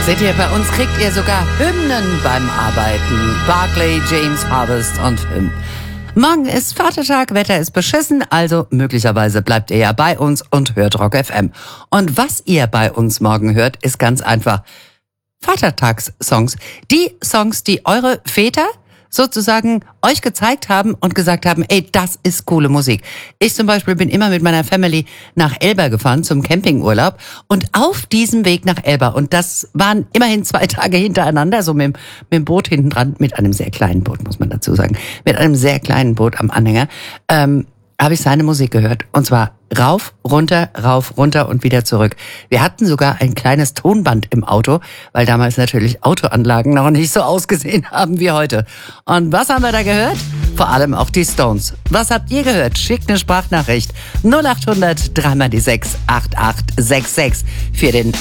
Seht ihr, bei uns kriegt ihr sogar Hymnen beim Arbeiten. Barclay, James Harvest und Hymn. Morgen ist Vatertag, Wetter ist beschissen, also möglicherweise bleibt ihr ja bei uns und hört Rock FM. Und was ihr bei uns morgen hört, ist ganz einfach Vatertagssongs. Die Songs, die eure Väter sozusagen euch gezeigt haben und gesagt haben, ey, das ist coole Musik. Ich zum Beispiel bin immer mit meiner Family nach Elba gefahren zum Campingurlaub und auf diesem Weg nach Elba, und das waren immerhin 2 Tage hintereinander, so mit dem Boot hinten dran, mit einem sehr kleinen Boot, muss man dazu sagen, mit einem sehr kleinen Boot am Anhänger, habe ich seine Musik gehört. Und zwar rauf, runter und wieder zurück. Wir hatten sogar ein kleines Tonband im Auto, weil damals natürlich Autoanlagen noch nicht so ausgesehen haben wie heute. Und was haben wir da gehört? Vor allem auch die Stones. Was habt ihr gehört? Schickt eine Sprachnachricht 0800 3 mal die 6 8866 für den